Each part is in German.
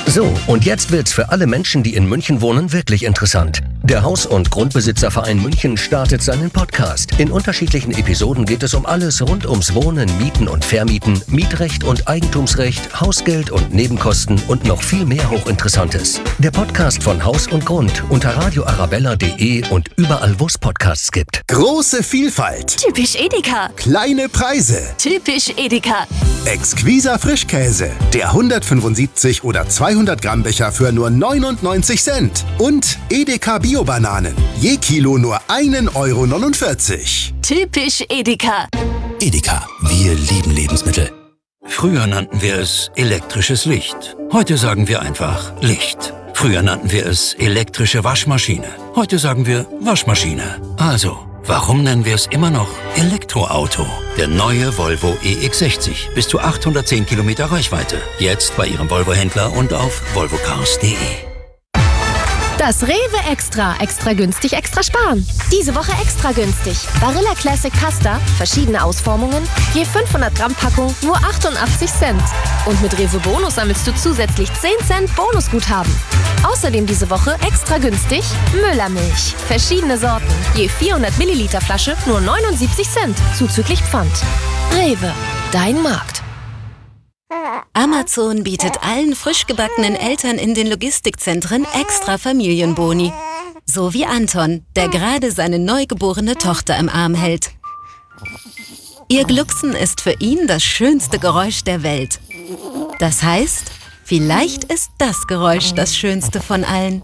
So, und jetzt wird's für alle Menschen, die in München wohnen, wirklich interessant. Der Haus- und Grundbesitzerverein München startet seinen Podcast. In unterschiedlichen Episoden geht es um alles rund ums Wohnen, Mieten und Vermieten, Mietrecht und Eigentumsrecht, Hausgeld und Nebenkosten und noch viel mehr Hochinteressantes. Der Podcast von Haus und Grund unter radioarabella.de und überall, wo es Podcasts gibt. Große Vielfalt. Typisch Edeka. Kleine Preise. Typisch Edeka. Exquiser Frischkäse. Der 175 oder 200 Gramm Becher für nur 99 Cent. Und Edeka Bio-Bananen. Je Kilo nur 1,49 €. Typisch Edeka. Edeka, wir lieben Lebensmittel. Früher nannten wir es elektrisches Licht. Heute sagen wir einfach Licht. Früher nannten wir es elektrische Waschmaschine. Heute sagen wir Waschmaschine. Also, warum nennen wir es immer noch Elektroauto? Der neue Volvo EX60. Bis zu 810 Kilometer Reichweite. Jetzt bei Ihrem Volvo-Händler und auf volvocars.de. Das Rewe Extra. Extra günstig, extra sparen. Diese Woche extra günstig. Barilla Classic Pasta, verschiedene Ausformungen, je 500 Gramm Packung, nur 88 Cent. Und mit Rewe Bonus sammelst du zusätzlich 10 Cent Bonusguthaben. Außerdem diese Woche extra günstig Müllermilch. Verschiedene Sorten, je 400 Milliliter Flasche, nur 79 Cent, zuzüglich Pfand. Rewe, dein Markt. Amazon bietet allen frisch gebackenen Eltern in den Logistikzentren extra Familienboni. So wie Anton, der gerade seine neugeborene Tochter im Arm hält. Ihr Glucksen ist für ihn das schönste Geräusch der Welt. Das heißt, vielleicht ist das Geräusch das schönste von allen.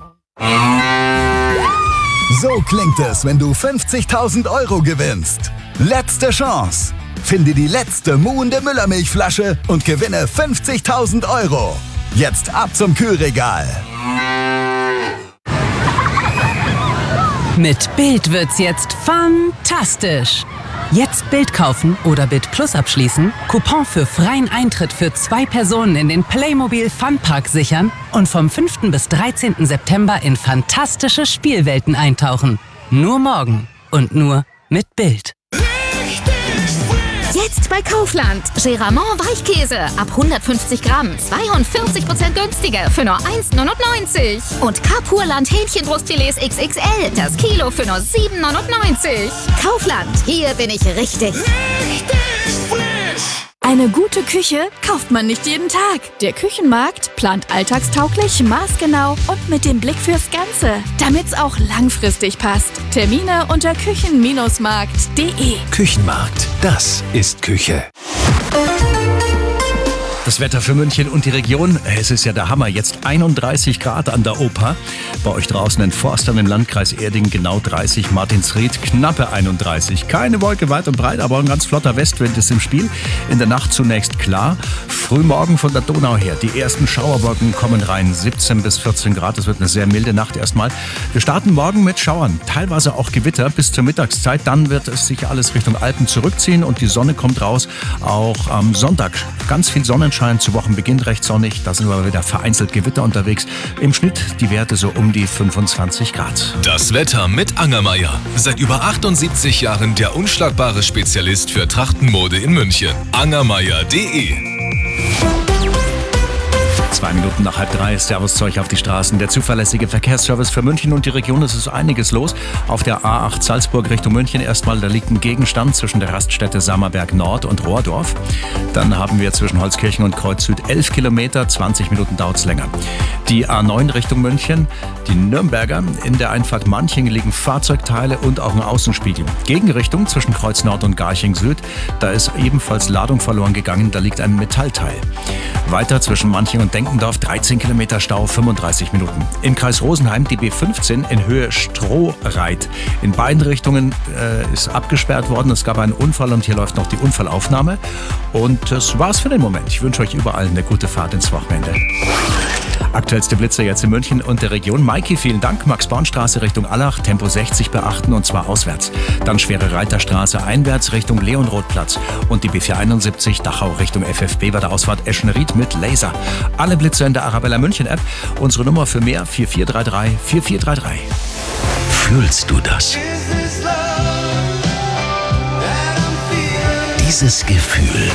So klingt es, wenn du 50.000 € gewinnst. Letzte Chance. Finde die letzte muhende Müllermilchflasche und gewinne 50.000 €. Jetzt ab zum Kühlregal. Mit Bild wird's jetzt fantastisch. Jetzt Bild kaufen oder Bild Plus abschließen, Coupon für freien Eintritt für 2 Personen in den Playmobil Funpark sichern und vom 5. bis 13. September in fantastische Spielwelten eintauchen. Nur morgen und nur mit Bild. Jetzt bei Kaufland. Geramont Weichkäse ab 150 Gramm, 42% günstiger für nur 1,99 €. Und Capurland Hähnchenbrustfilets XXL, das Kilo für nur 7,99 €. Kaufland, hier bin ich richtig. Eine gute Küche kauft man nicht jeden Tag. Der Küchenmarkt plant alltagstauglich, maßgenau und mit dem Blick fürs Ganze, damit's auch langfristig passt. Termine unter küchen-markt.de. Küchenmarkt, das ist Küche. Das Wetter für München und die Region, es ist ja der Hammer. Jetzt 31 Grad an der Oper. Bei euch draußen in Forstern im Landkreis Erding genau 30. Martinsried knappe 31. Keine Wolke weit und breit, aber ein ganz flotter Westwind ist im Spiel. In der Nacht zunächst klar. Frühmorgen von der Donau her. Die ersten Schauerwolken kommen rein. 17 bis 14 Grad. Es wird eine sehr milde Nacht erstmal. Wir starten morgen mit Schauern. Teilweise auch Gewitter bis zur Mittagszeit. Dann wird es sich alles Richtung Alpen zurückziehen und die Sonne kommt raus. Auch am Sonntag ganz viel Sonnenschein. Zu Wochenbeginn recht sonnig, da sind aber wieder vereinzelt Gewitter unterwegs. Im Schnitt die Werte so um die 25 Grad. Das Wetter mit Angermeier. Seit über 78 Jahren der unschlagbare Spezialist für Trachtenmode in München. Angermeier.de. 2 Minuten nach 2:30, Servuszeug auf die Straßen. Der zuverlässige Verkehrsservice für München und die Region. Es ist einiges los. Auf der A8 Salzburg Richtung München erstmal, da liegt ein Gegenstand zwischen der Raststätte Sammerberg Nord und Rohrdorf. Dann haben wir zwischen Holzkirchen und Kreuz Süd 11 Kilometer, 20 Minuten dauert es länger. Die A9 Richtung München, die Nürnberger. In der Einfahrt Manching liegen Fahrzeugteile und auch ein Außenspiegel. Gegenrichtung zwischen Kreuz Nord und Garching Süd, da ist ebenfalls Ladung verloren gegangen, da liegt ein Metallteil. Weiter zwischen Manching und Denkendorf 13 Kilometer Stau, 35 Minuten. Im Kreis Rosenheim die B15 in Höhe Strohreit. In beiden Richtungen ist abgesperrt worden. Es gab einen Unfall und hier läuft noch die Unfallaufnahme. Und das war's für den Moment. Ich wünsche euch überall eine gute Fahrt ins Wochenende. Aktuellste Blitze jetzt in München und der Region. Maiki, vielen Dank. Max-Born-Straße Richtung Allach, Tempo 60 beachten und zwar auswärts. Dann Schwere Reiterstraße einwärts Richtung Leonrothplatz und die B471 Dachau Richtung FFB bei der Ausfahrt Eschenried mit Laser. Alle Blitze in der Arabella München App. Unsere Nummer für mehr 4433 4433. Fühlst du das? Dieses Gefühl